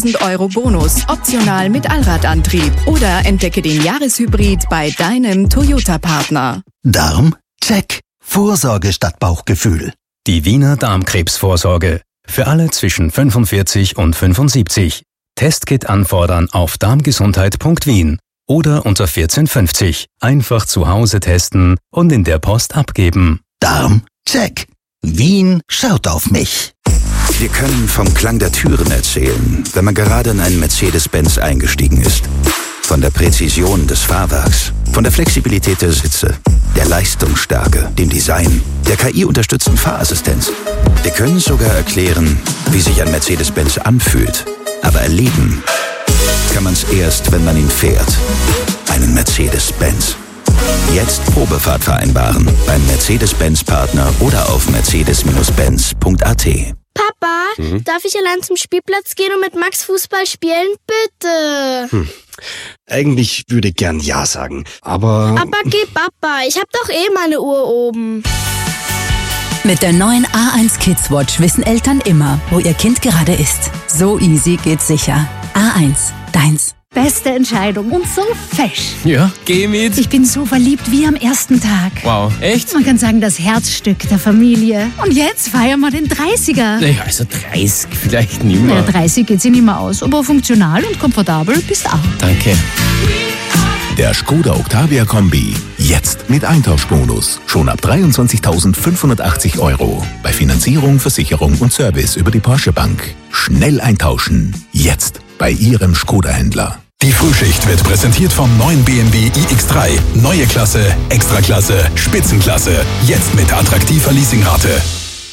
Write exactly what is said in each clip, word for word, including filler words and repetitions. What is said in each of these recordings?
Euro Bonus, optional mit Allradantrieb. Oder entdecke den Jahreshybrid bei deinem Toyota-Partner. Darm? Check. Vorsorge statt Bauchgefühl. Die Wiener Darmkrebsvorsorge. Für alle zwischen fünfundvierzig und fünfundsiebzig. Testkit anfordern auf darmgesundheit punkt wien oder unter vierzehn fünfzig. Einfach zu Hause testen und in der Post abgeben. Darm? Check. Wien schaut auf mich. Wir können vom Klang der Türen erzählen, wenn man gerade in einen Mercedes-Benz eingestiegen ist. Von der Präzision des Fahrwerks, von der Flexibilität der Sitze, der Leistungsstärke, dem Design, der K I-unterstützten Fahrassistenz. Wir können sogar erklären, wie sich ein Mercedes-Benz anfühlt. Aber erleben kann man es erst, wenn man ihn fährt. Einen Mercedes-Benz. Jetzt Probefahrt vereinbaren beim Mercedes-Benz-Partner oder auf mercedes Benz punkt a t. Papa, Mhm. darf ich allein zum Spielplatz gehen und mit Max Fußball spielen? Bitte. Hm. Eigentlich würde ich gern Ja sagen, aber... Aber geh Papa, ich hab doch eh meine Uhr oben. Mit der neuen A eins Kids Watch wissen Eltern immer, wo ihr Kind gerade ist. So easy geht's sicher. A eins, deins. Beste Entscheidung und so fesch. Ja, geh mit. Ich bin so verliebt wie am ersten Tag. Wow, echt? Man kann sagen, das Herzstück der Familie. Und jetzt feiern wir den dreißiger. Naja, also dreißig vielleicht nicht Ja, mehr. dreißig geht sich nicht mehr aus, aber funktional und komfortabel bist auch. Danke. Der Skoda Octavia Kombi. Jetzt mit Eintauschbonus. Schon ab dreiundzwanzigtausendfünfhundertachtzig Euro. Bei Finanzierung, Versicherung und Service über die Porsche Bank. Schnell eintauschen. Jetzt bei Ihrem Skoda-Händler. Die Frühschicht wird präsentiert vom neuen B M W i X drei. Neue Klasse, Extraklasse, Spitzenklasse. Jetzt mit attraktiver Leasingrate.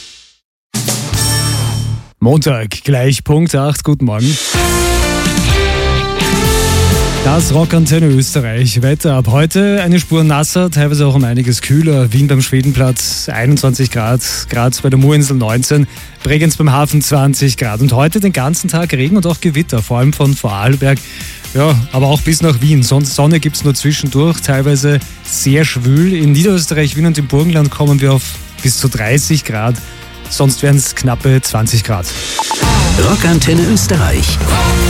Montag, gleich Punkt acht. Guten Morgen. Das Rockantenne Österreich. Wetter ab heute eine Spur nasser, teilweise auch um einiges kühler. Wien beim Schwedenplatz einundzwanzig Grad, Graz bei der Murinsel neunzehn, Bregenz beim Hafen zwanzig Grad. Und heute den ganzen Tag Regen und auch Gewitter, vor allem von Vorarlberg. Ja, aber auch bis nach Wien. Sonne gibt es nur zwischendurch, teilweise sehr schwül. In Niederösterreich, Wien und im Burgenland kommen wir auf bis zu dreißig Grad. Sonst wären es knappe zwanzig Grad. Rockantenne Österreich.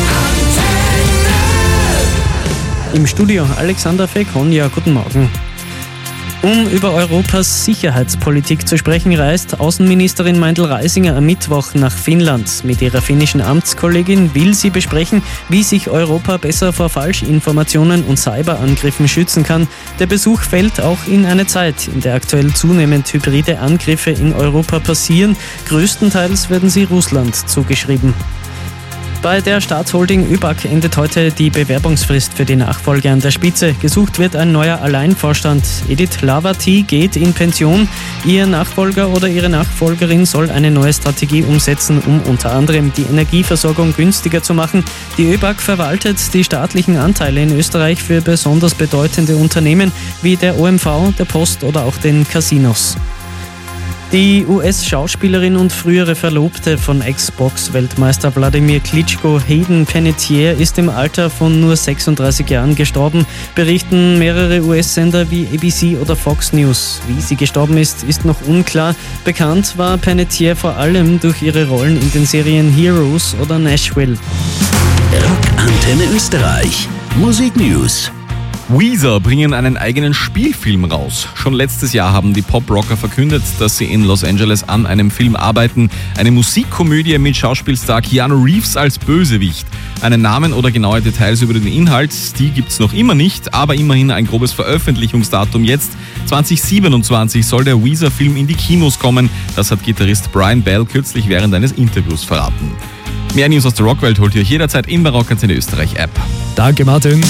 Im Studio Alexander Fekonja, guten Morgen. Um über Europas Sicherheitspolitik zu sprechen, reist Außenministerin Meindl-Reisinger am Mittwoch nach Finnland. Mit ihrer finnischen Amtskollegin will sie besprechen, wie sich Europa besser vor Falschinformationen und Cyberangriffen schützen kann. Der Besuch fällt auch in eine Zeit, in der aktuell zunehmend hybride Angriffe in Europa passieren. Größtenteils werden sie Russland zugeschrieben. Bei der Staatsholding ÖBAG endet heute die Bewerbungsfrist für die Nachfolge an der Spitze. Gesucht wird ein neuer Alleinvorstand. Edith Lavati geht in Pension. Ihr Nachfolger oder ihre Nachfolgerin soll eine neue Strategie umsetzen, um unter anderem die Energieversorgung günstiger zu machen. Die ÖBAG verwaltet die staatlichen Anteile in Österreich für besonders bedeutende Unternehmen wie der O M V, der Post oder auch den Casinos. Die U S-Schauspielerin und frühere Verlobte von Ex-Box-Weltmeister Wladimir Klitschko, Hayden Panettiere, ist im Alter von nur sechsunddreißig Jahren gestorben, berichten mehrere U S-Sender wie A B C oder Fox News. Wie sie gestorben ist, ist noch unklar. Bekannt war Panettiere vor allem durch ihre Rollen in den Serien Heroes oder Nashville. Rockantenne Österreich. Musik News. Weezer bringen einen eigenen Spielfilm raus. Schon letztes Jahr haben die Pop-Rocker verkündet, dass sie in Los Angeles an einem Film arbeiten. Eine Musikkomödie mit Schauspielstar Keanu Reeves als Bösewicht. Einen Namen oder genaue Details über den Inhalt, die gibt's noch immer nicht, aber immerhin ein grobes Veröffentlichungsdatum jetzt. zwanzig siebenundzwanzig soll der Weezer-Film in die Kinos kommen. Das hat Gitarrist Brian Bell kürzlich während eines Interviews verraten. Mehr News aus der Rockwelt holt ihr euch jederzeit in der Rockantenne Österreich App. Danke, Martin.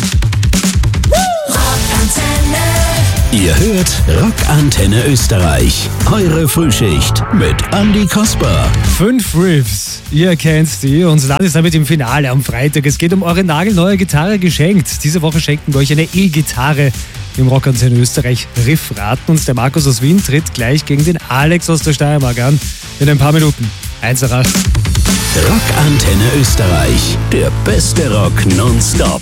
Ihr hört Rockantenne Österreich. Eure Frühschicht mit Andy Kasper. Fünf Riffs, ihr kennt die und landet damit im Finale am Freitag. Es geht um eure nagelneue Gitarre geschenkt. Diese Woche schenken wir euch eine E-Gitarre im Rockantenne Österreich Riffraten. Und der Markus aus Wien tritt gleich gegen den Alex aus der Steiermark an. In ein paar Minuten. eins Komma acht. Rockantenne Österreich. Der beste Rock nonstop.